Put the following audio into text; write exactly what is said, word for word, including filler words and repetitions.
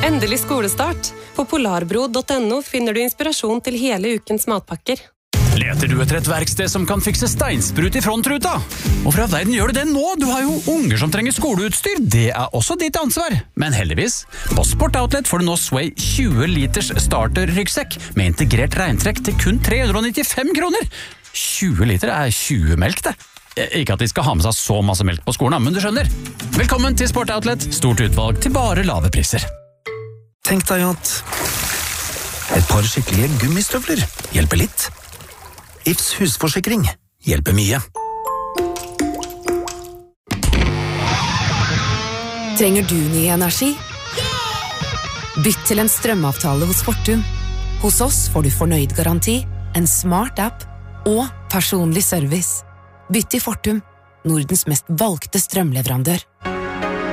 Endelig skolestart. På polarbro punktum no finner du inspirasjon til hele ukens matpakker. Leter du etter et verksted som kan fikse steinsprut i frontruta? Hvorfor i verden gjør du det nå? Du har jo unger som trenger skoleutstyr. Det er også ditt ansvar. Men heldigvis, på Sport Outlet får du nå Sway tjue liters starter-ryggsekk med integrert regntrekk til kun tre hundre nittifem kroner. tjue liter er tjue melk, det. Ikke at de skal ha med seg så masse melk på skolen, men du skjønner. Velkommen til Sport Outlet. Stort utvalg til bare lave priser. Tenk deg at et par skikkelige gummistøvler hjelper litt. Ifs husforsikring hjelper mye. Trenger du ny energi? Bytt til en strømavtale hos Fortum. Hos oss får du fornøyd garanti, en smart app og personlig service. Bytt til Fortum, Nordens mest valgte strømleverandør.